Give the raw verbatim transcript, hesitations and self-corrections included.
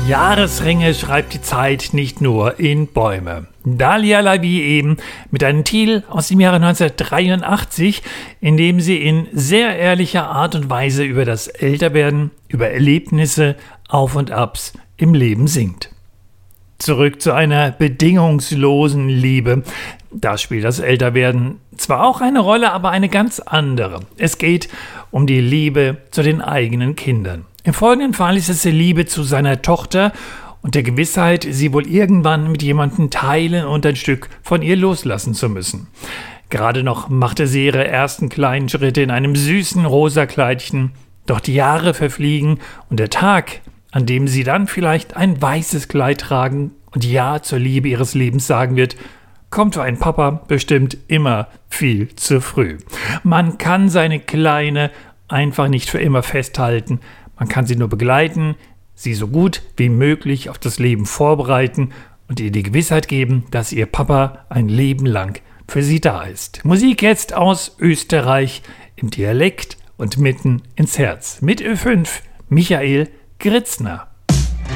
Jahresringe schreibt die Zeit nicht nur in Bäume. Dalia Lavi eben mit einem Titel aus dem Jahre neunzehnhundertdreiundachtzig, in dem sie in sehr ehrlicher Art und Weise über das Älterwerden, über Erlebnisse, Auf und Abs im Leben singt. Zurück zu einer bedingungslosen Liebe. Da spielt das Älterwerden zwar auch eine Rolle, aber eine ganz andere. Es geht um die Liebe zu den eigenen Kindern. Im folgenden Fall ist es die Liebe zu seiner Tochter und der Gewissheit, sie wohl irgendwann mit jemandem teilen und ein Stück von ihr loslassen zu müssen. Gerade noch machte sie ihre ersten kleinen Schritte in einem süßen rosa Kleidchen, doch die Jahre verfliegen und der Tag, an dem sie dann vielleicht ein weißes Kleid tragen und Ja zur Liebe ihres Lebens sagen wird, kommt für einen Papa bestimmt immer viel zu früh. Man kann seine Kleine einfach nicht für immer festhalten. Man kann sie nur begleiten, sie so gut wie möglich auf das Leben vorbereiten und ihr die Gewissheit geben, dass ihr Papa ein Leben lang für sie da ist. Musik jetzt aus Österreich im Dialekt und mitten ins Herz. Mit Ö fünf Michael Gritzner.